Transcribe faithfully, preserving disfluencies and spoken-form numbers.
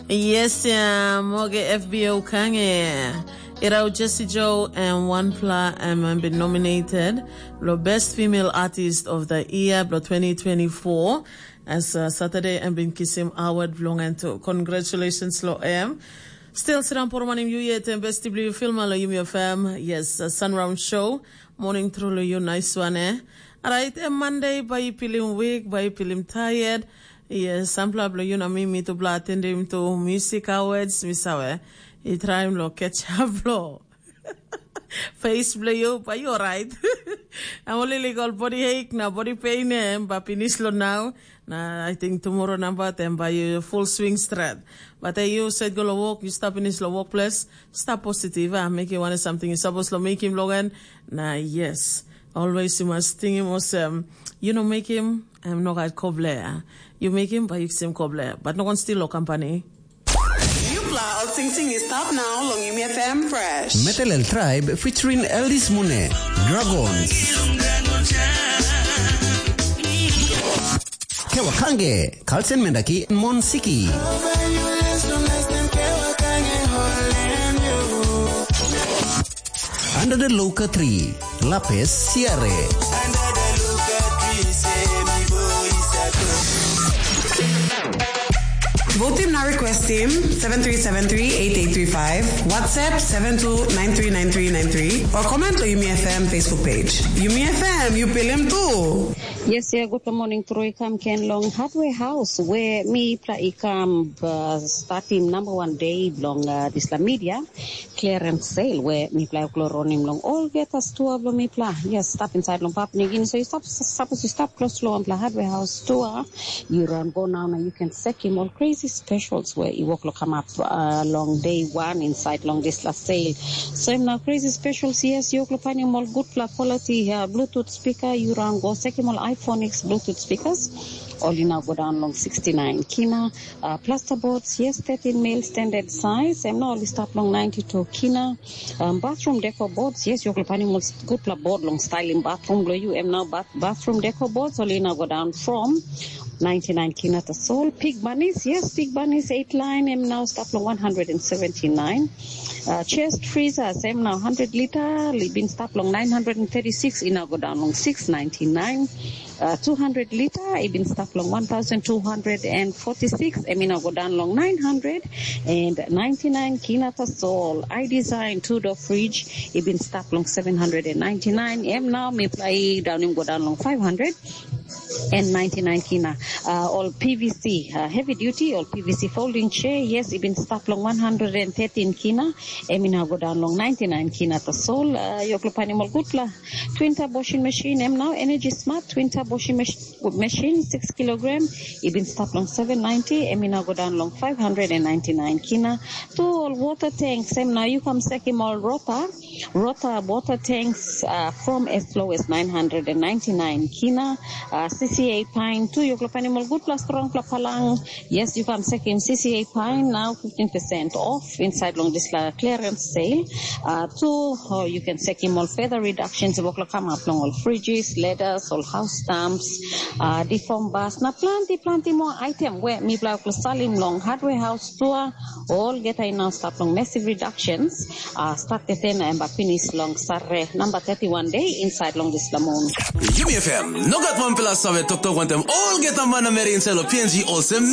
Yes, yeah, Moge F B O Kange. Irau Jessie Joe and One Pla um, been nominated the Best Female Artist of the Year twenty twenty-four as uh, Saturday and been Kissim Award Vlonganto. Congratulations, Lo M. Still siram pormanim you yet and best W film lo you fam. Yes, uh, Sunround Show. Morning through lo you nice one eh. Alright, and Monday by you feeling weak, by you feeling tired. Yes, sample blo you na mimi to bla attend him to music awards, misawe. I try him lo catch up blo. Face blo you, but you alright. I'm only legal body ache na body pain eh, but finish lo now. Na I think tomorrow number ten by you full swing straight. But uh, you said go to walk, you stop in his lo workplace, stop positive and make you want something. You supposed to make him logan. Nah yes. Always you must think him was um you know make him I'm not at Kobler. You make him by Xim Kobler, but no one still lo company. You play Sing Sing is top now long you F M fresh. Metal El Tribe featuring Eldis Mune, Dragons. Kewakange, Kalsen Mendaki, Monsiki. Under the Loka tree, Lapis Siare. Vote him now, request him seven three seven three eight eight three five, WhatsApp seven two nine three nine three nine three, or comment on Yumi F M Facebook page. Yumi F M, you pay him too. Yes, yeah, good morning to Roykam Ken Long Hardware House, where me play Ikam uh, starting number one day long uh, this la media clearance sale where me play chloronim long all get us to a me play. Yes, stop inside long pap nigin. So you stop suppose you stop close to long Hardware House store. You run go now and you can check him all crazy specials where you walk come up uh, long day one inside long this last sale. So I'm now crazy specials. Yes, you can find him all good quality uh, Bluetooth speaker. You run go check him all iPhonics Bluetooth speakers. All you now go down long sixty-nine kina uh, plaster boards. Yes, thirteen mil standard size. I'm now only stop long ninety-two kina um, bathroom decor boards. Yes, you can find him good board long styling bathroom. You am now bath bathroom decor boards. All you now go down from ninety-nine kina to soul. Pig bunnies, yes, pig bunnies, eight line, I'm now stop long one hundred seventy-nine. Uh, chest freezers, I'm now one hundred liter, been stop long nine hundred thirty-six, I now go down long six ninety-nine. Uh, two hundred liter, I been stop long one thousand two hundred forty-six, I mean now go down long nine hundred ninety-nine kina to soul. I design two-door fridge, I been stop long seven hundred ninety-nine, I'm now me play down him go down long five hundred. And ninety-nine kina, uh, all P V C, uh, heavy duty, all P V C folding chair. Yes, it been stop long one hundred thirteen kina. Emi now go down long ninety-nine kina to soul. Uh, your club animal good la. Twin tap washing machine. Em now Energy Smart twin tap washing mach- machine, six kilogram. It been stop long seven ninety. Emi now go down long five hundred ninety-nine kina. Two all water tanks. Em now you come second all rota, rota water tanks uh, from as low as nine hundred ninety-nine kina. Uh, C C A Pine, two your club animal good plus strong palang. Yes, you can second C C A Pine now fifteen percent off inside long this uh, clearance sale. Uh, two, or you can second all further reductions. Will come up long all fridges, leathers, all house stamps, uh, deform bars. Now plenty, plenty more item where me block salim long Hardware House store. All get I now start long massive reductions. Uh, start the ten and finish long sarre number thirty-one day inside long this lamon. Yumi F M, no got one plus of it, talk to one them all get a man American sell P N G also.